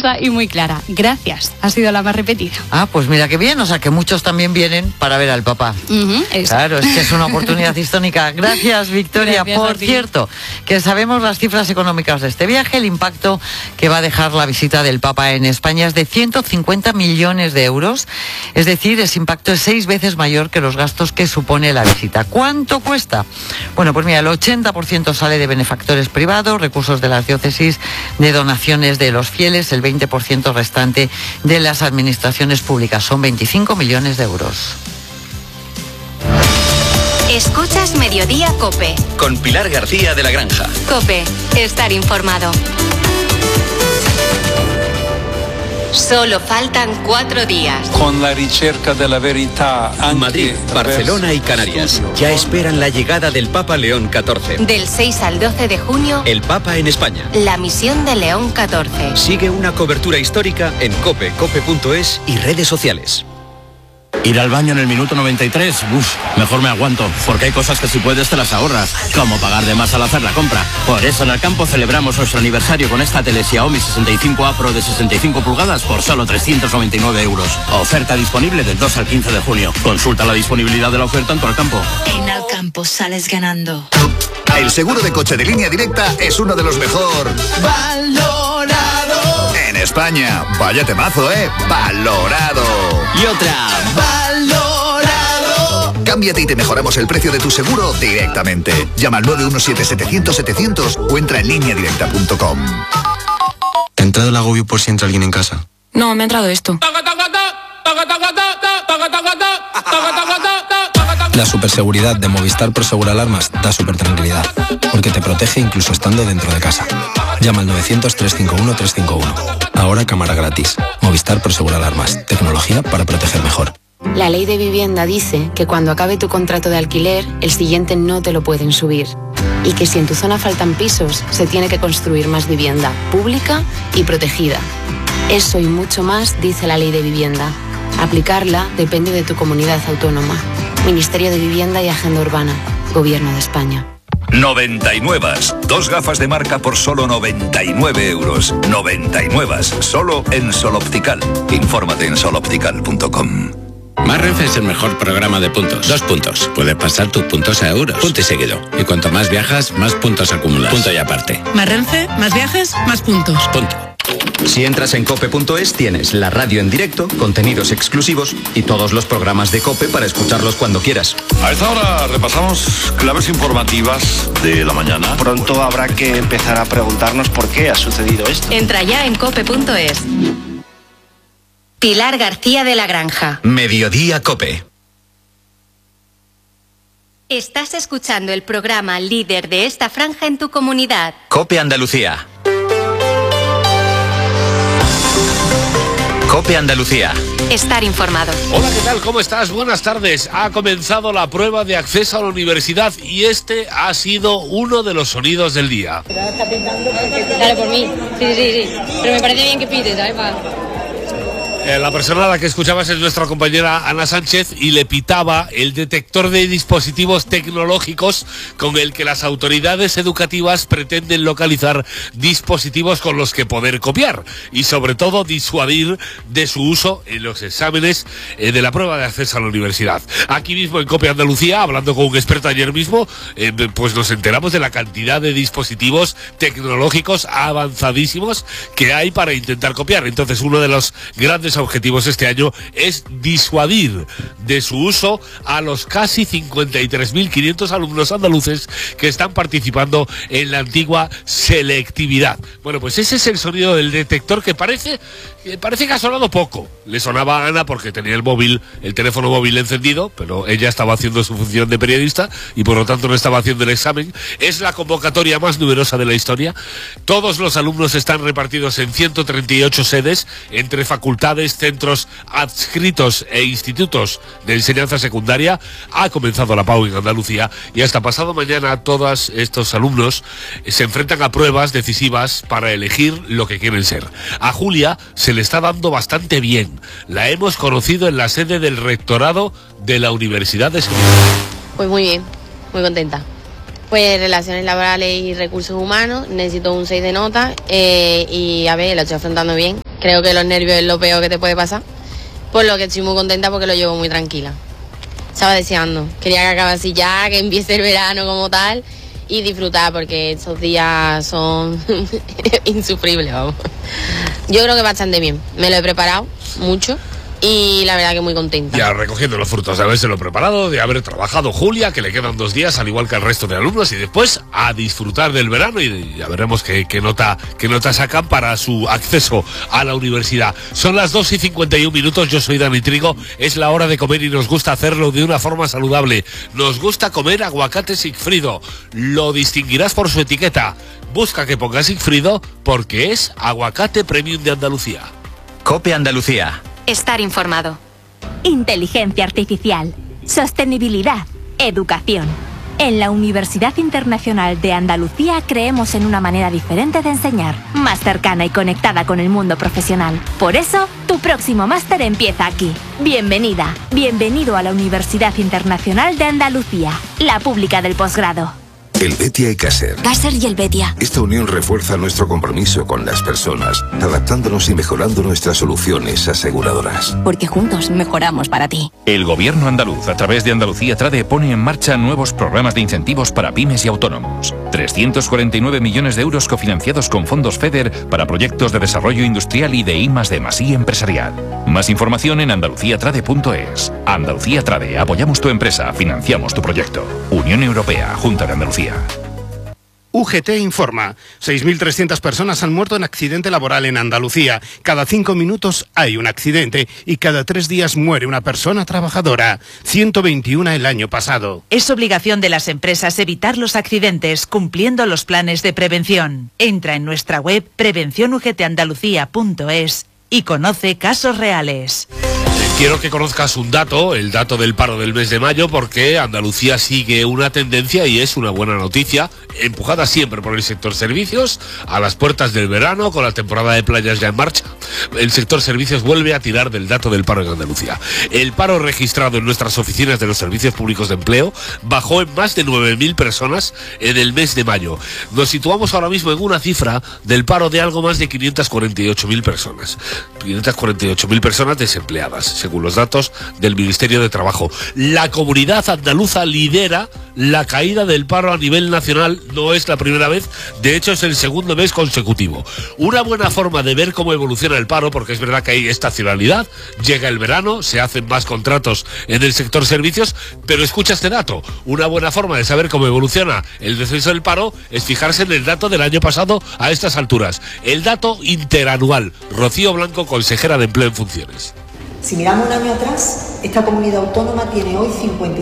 concisa y muy clara. Gracias, ha sido la más repetida. Ah, pues mira qué bien, o sea que muchos también vienen para ver al Papa. Claro, es que es una oportunidad histórica. Gracias, Victoria. Gracias. Por cierto, que sabemos las cifras económicas de este viaje. El impacto que va a dejar la visita del Papa en España es de 150 millones de euros. Es decir, ese impacto es 6 veces mayor que los gastos que supone la visita. ¿Cuánto cuesta? Bueno, pues mira, el 80% sale de benefactores privados, recursos de las diócesis, de donaciones de los fieles, el 20% restante de las administraciones públicas. Son 25 millones de euros. Escuchas Mediodía COPE. Con Pilar García de la Granja. COPE, estar informado. Solo faltan 4 días. Con la ricerca de la verità. Madrid, Barcelona y Canarias ya esperan la llegada del Papa León XIV. Del 6 al 12 de junio, El Papa en España. la misión de León XIV. Sigue una cobertura histórica en COPE, cope.es y redes sociales. Ir al baño en el minuto 93, mejor me aguanto, porque hay cosas que si puedes te las ahorras, como pagar de más al hacer la compra. Por eso en Alcampo celebramos nuestro aniversario con esta tele Xiaomi 65A Pro de 65 pulgadas por solo 399 euros. Oferta disponible del 2 al 15 de junio. Consulta la disponibilidad de la oferta en tu Alcampo. En Alcampo sales ganando. El seguro de coche de Línea Directa es uno de los mejor valorado en España. Vaya temazo, valorado. Y otra, valorado. Cámbiate y te mejoramos el precio de tu seguro directamente. Llama al 917-700-700 o entra en lineadirecta.com. ¿Te ha entrado el agobio por si entra alguien en casa? No, me ha entrado esto. La superseguridad de Movistar Prosegur Alarmas da super tranquilidad, porque te protege incluso estando dentro de casa. Llama al 900-351-351. Ahora cámara gratis. Movistar Prosegur Alarmas. Tecnología para proteger mejor. La ley de vivienda dice que cuando acabe tu contrato de alquiler, el siguiente no te lo pueden subir. Y que si en tu zona faltan pisos, se tiene que construir más vivienda, pública y protegida. Eso y mucho más dice la ley de vivienda. Aplicarla depende de tu comunidad autónoma. Ministerio de Vivienda y Agenda Urbana. Gobierno de España. 99. 2 gafas de marca por solo 99 euros. 99. Solo en Sol Optical. Infórmate en soloptical.com. Más Renfe es el mejor programa de puntos. 2 puntos. Puedes pasar tus puntos a euros. Punto y seguido. Y cuanto más viajas, más puntos acumulas. Punto y aparte. Más Renfe, más viajes, más puntos. Punto. Si entras en cope.es tienes la radio en directo, contenidos exclusivos y todos los programas de COPE para escucharlos cuando quieras. A esta hora repasamos claves informativas de la mañana. Pronto habrá que empezar a preguntarnos por qué ha sucedido esto. Entra ya en cope.es. Pilar García de la Granja. Mediodía COPE. Estás escuchando el programa líder de esta franja en tu comunidad. COPE Andalucía. COPE Andalucía. Estar informado. Hola, ¿qué tal? ¿Cómo estás? Buenas tardes. Ha comenzado la prueba de acceso a la universidad y este ha sido uno de los sonidos del día. Claro, por mí. Sí. Pero me parece bien que pides, ¿sabes? La persona a la que escuchabas es nuestra compañera Ana Sánchez y le pitaba el detector de dispositivos tecnológicos con el que las autoridades educativas pretenden localizar dispositivos con los que poder copiar y sobre todo disuadir de su uso en los exámenes de la prueba de acceso a la universidad. Aquí mismo en COPE Andalucía, hablando con un experto ayer mismo, pues nos enteramos de la cantidad de dispositivos tecnológicos avanzadísimos que hay para intentar copiar. Entonces uno de los grandes objetivos este año es disuadir de su uso a los casi 53.500 alumnos andaluces que están participando en la antigua selectividad. Bueno, pues ese es el sonido del detector que parece que ha sonado poco. Le sonaba a Ana porque tenía el teléfono móvil encendido, pero ella estaba haciendo su función de periodista y por lo tanto no estaba haciendo el examen. Es la convocatoria más numerosa de la historia. Todos los alumnos están repartidos en 138 sedes entre facultades, centros adscritos e institutos de enseñanza secundaria. Ha comenzado la PAU en Andalucía y hasta pasado mañana todos estos alumnos se enfrentan a pruebas decisivas para elegir lo que quieren ser. A Julia se le está dando bastante bien. La hemos conocido en la sede del rectorado de la Universidad de Sevilla. Pues muy bien, muy contenta. Pues relaciones laborales y recursos humanos, necesito un 6 de nota y a ver, lo estoy afrontando bien. Creo que los nervios es lo peor que te puede pasar. Por lo que estoy muy contenta porque lo llevo muy tranquila. Estaba deseando. Quería que acabase ya, que empiece el verano como tal y disfrutar porque estos días son insufribles, vamos. Yo creo que bastante bien. Me lo he preparado mucho. Y la verdad que muy contenta. Ya recogiendo los frutos de habérselo preparado, de haber trabajado Julia, que le quedan 2 días, al igual que al resto de alumnos, y después a disfrutar del verano y ya veremos qué nota sacan para su acceso a la universidad. Son las 2:51, yo soy Dani Trigo, es la hora de comer y nos gusta hacerlo de una forma saludable. Nos gusta comer aguacate Sigfrido, lo distinguirás por su etiqueta. Busca que ponga Sigfrido porque es aguacate premium de Andalucía. COPE Andalucía. Estar informado. Inteligencia artificial, sostenibilidad, educación. En la Universidad Internacional de Andalucía creemos en una manera diferente de enseñar, más cercana y conectada con el mundo profesional. Por eso, tu próximo máster empieza aquí. Bienvenida, bienvenido a la Universidad Internacional de Andalucía, la pública del posgrado. Helvetia y Caser. Caser y Helvetia. Esta unión refuerza nuestro compromiso con las personas, adaptándonos y mejorando nuestras soluciones aseguradoras. Porque juntos mejoramos para ti. El Gobierno andaluz, a través de Andalucía Trade, pone en marcha nuevos programas de incentivos para pymes y autónomos. 349 millones de euros cofinanciados con fondos FEDER para proyectos de desarrollo industrial y de I+D+I empresarial. Más información en andaluciatrade.es. Andalucía Trade, apoyamos tu empresa, financiamos tu proyecto. Unión Europea, Junta de Andalucía. UGT informa. 6.300 personas han muerto en accidente laboral en Andalucía. Cada 5 minutos hay un accidente y cada 3 días muere una persona trabajadora. 121 el año pasado. Es obligación de las empresas evitar los accidentes cumpliendo los planes de prevención. Entra en nuestra web prevencionugtandalucía.es y conoce casos reales. Quiero que conozcas un dato, el dato del paro del mes de mayo, porque Andalucía sigue una tendencia y es una buena noticia, empujada siempre por el sector servicios, a las puertas del verano, con la temporada de playas ya en marcha. El sector servicios vuelve a tirar del dato del paro en Andalucía. El paro registrado en nuestras oficinas de los servicios públicos de empleo bajó en más de 9.000 personas en el mes de mayo. Nos situamos ahora mismo en una cifra del paro de algo más de 548.000 personas. 548.000 personas desempleadas, según los datos del Ministerio de Trabajo. La comunidad andaluza lidera la caída del paro a nivel nacional, no es la primera vez, de hecho es el segundo mes consecutivo. Una buena forma de ver cómo evoluciona el paro, porque es verdad que hay estacionalidad, llega el verano, se hacen más contratos en el sector servicios, pero escucha este dato, una buena forma de saber cómo evoluciona el descenso del paro es fijarse en el dato del año pasado a estas alturas, el dato interanual. Rocío Blanco, consejera de Empleo en Funciones. Si miramos un año atrás, esta comunidad autónoma tiene hoy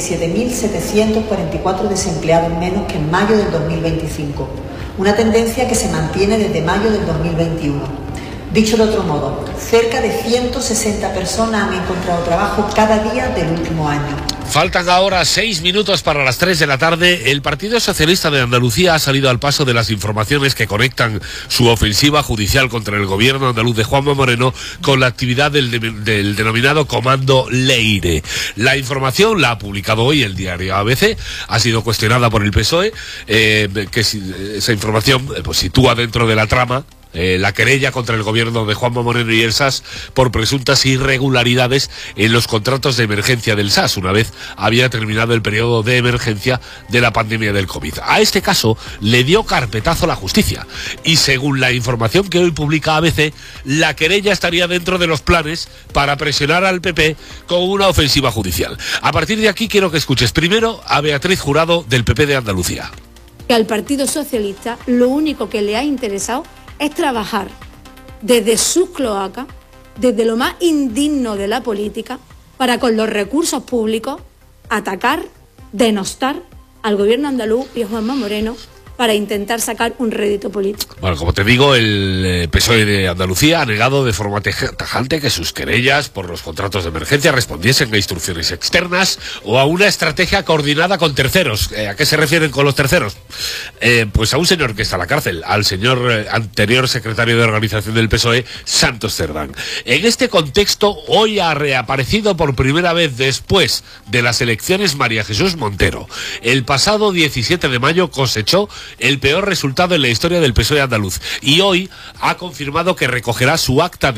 57.744 desempleados menos que en mayo del 2025, una tendencia que se mantiene desde mayo del 2021. Dicho de otro modo, cerca de 160 personas han encontrado trabajo cada día del último año. Faltan ahora 6 minutos para las 3 de la tarde. El Partido Socialista de Andalucía ha salido al paso de las informaciones que conectan su ofensiva judicial contra el gobierno andaluz de Juanma Moreno con la actividad del denominado Comando Leire. La información la ha publicado hoy el diario ABC, ha sido cuestionada por el PSOE, esa información pues sitúa dentro de la trama la querella contra el gobierno de Juanma Moreno y el SAS por presuntas irregularidades en los contratos de emergencia del SAS, una vez había terminado el periodo de emergencia de la pandemia del COVID. A este caso le dio carpetazo la justicia y según la información que hoy publica ABC, la querella estaría dentro de los planes para presionar al PP con una ofensiva judicial. A partir de aquí quiero que escuches primero a Beatriz Jurado del PP de Andalucía. Al Partido Socialista lo único que le ha interesado es trabajar desde sus cloacas, desde lo más indigno de la política, para con los recursos públicos atacar, denostar al gobierno andaluz y a Juanma Moreno para intentar sacar un rédito político. Bueno, como te digo, el PSOE de Andalucía ha negado de forma tajante que sus querellas por los contratos de emergencia respondiesen a instrucciones externas o a una estrategia coordinada con terceros. ¿A qué se refieren con los terceros? Pues a un señor que está en la cárcel, al señor anterior secretario de organización del PSOE, Santos Cerdán. En este contexto, hoy ha reaparecido por primera vez después de las elecciones María Jesús Montero. El pasado 17 de mayo cosechó el peor resultado en la historia del PSOE andaluz y hoy ha confirmado que recogerá su acta de